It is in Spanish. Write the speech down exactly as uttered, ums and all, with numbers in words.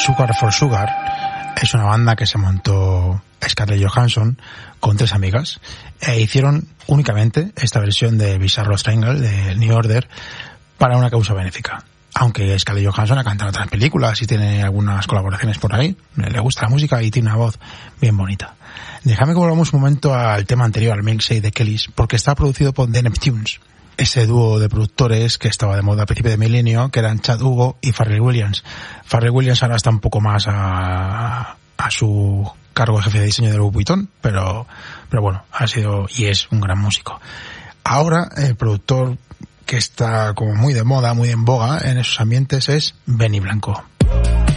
Sugar for Sugar es una banda que se montó Scarlett Johansson con tres amigas e hicieron únicamente esta versión de Bizarre Triangle de New Order para una causa benéfica. Aunque Scarlett Johansson ha cantado otras películas y tiene algunas colaboraciones por ahí, le gusta la música y tiene una voz bien bonita. Déjame que volvamos un momento al tema anterior, al Milkshake de Kellys, porque está producido por The Neptunes, ese dúo de productores que estaba de moda a principios de milenio, que eran Chad Hugo y Pharrell Williams. Pharrell Williams ahora está un poco más a, a su cargo de jefe de diseño de Louis Vuitton, pero, pero bueno, ha sido y es un gran músico. Ahora el productor que está como muy de moda, muy en boga en esos ambientes es Benny Blanco.